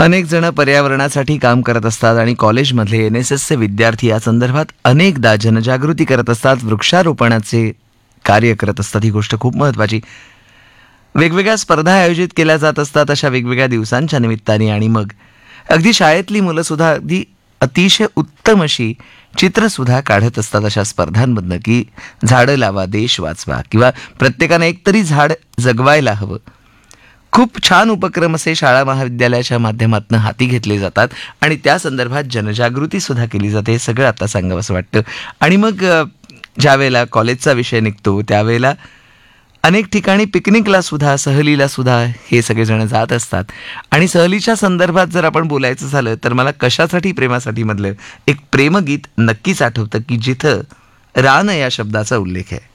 अनेक जण पर्यावरणासाठी काम करत असतात आणि कॉलेजमधले NSSचे विद्यार्थी या संदर्भात अनेकदा जनजागृती करत असतात, वृक्षारोपणाचे कार्य करत असतात. ही गोष्ट खूप महत्त्वाची. वेगवेगळ्या स्पर्धा आयोजित केल्या जात असतात अशा वेगवेगळ्या दिवसांच्या निमित्ताने. आणि मग अगदी शाळेतली मुलं सुद्धा अगदी अतिशय उत्तम अशी चित्रसुद्धा काढत असतात अशा स्पर्धांमधनं, की झाडं लावा, देश वाचवा किंवा प्रत्येकानं एकतरी झाड जगवायला हवं. खूप छान उपक्रम असे शाळा महाविद्यालयाच्या माध्यमातून हाती घेतले जातात आणि त्या संदर्भात जनजागृती सुद्धा केली जाते. हे सगळं आता सांगावं असं वाटतं. आणि मग ज्या वेळेला कॉलेजचा विषय निघतो त्यावेळेला अनेक ठिकाणी पिकनिकला सुद्धा, सहलीला सुद्धा हे सगळेजण जात असतात. आणि सहलीच्या संदर्भात जर आपण बोलायचं झालं तर मला कशासाठी प्रेमासाठी मधलं एक प्रेमगीत नक्कीच आठवतं, की जिथं रान या शब्दाचा उल्लेख आहे.